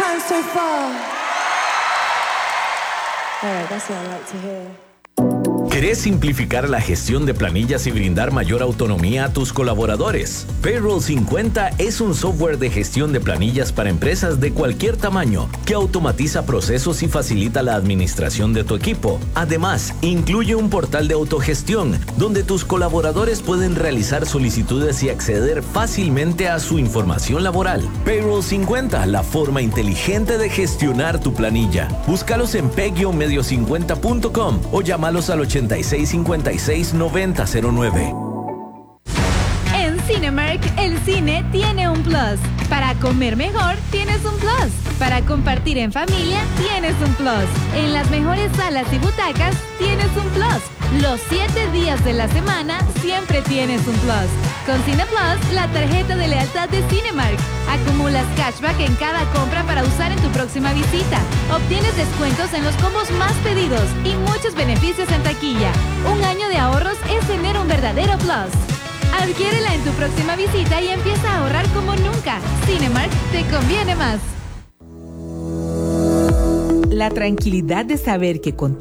time so far. All right, that's what I like to hear. ¿Querés simplificar la gestión de planillas y brindar mayor autonomía a tus colaboradores? Payroll 50 es un software de gestión de planillas para empresas de cualquier tamaño que automatiza procesos y facilita la administración de tu equipo. Además, incluye un portal de autogestión donde tus colaboradores pueden realizar solicitudes y acceder fácilmente a su información laboral. Payroll 50, la forma inteligente de gestionar tu planilla. Búscalos en peg-medio50.com o llámalos al 8656-9009. En Cinemark, el cine tiene un plus. Para comer mejor, tienes un plus. Para compartir en familia, tienes un plus. En las mejores salas y butacas, tienes un plus. Los 7 días de la semana, siempre tienes un plus. Con Cine Plus, la tarjeta de lealtad de Cinemark. Acumulas cashback en cada compra para usar en tu próxima visita. Obtienes descuentos en los combos más pedidos y muchos beneficios en taquilla. Un año de ahorros es tener un verdadero plus. Adquiérela en tu próxima visita y empieza a ahorrar como nunca. Cinemark te conviene más. La tranquilidad de saber que con